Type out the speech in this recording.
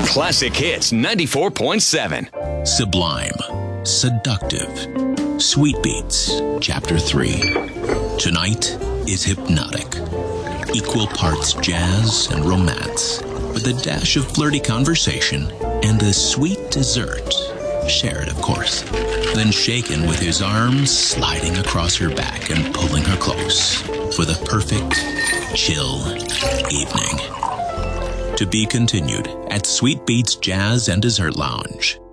Classic Hits 94.7. Sublime, Seductive, Sweet Beats, Chapter 3. Tonight is hypnotic. Equal parts jazz and romance, with a dash of flirty conversation and a sweet dessert. Shared, of course. Then shaken with his arms sliding across her back and pulling her close for the perfect, chill evening. To be continued at Sweet Beats Jazz and Dessert Lounge.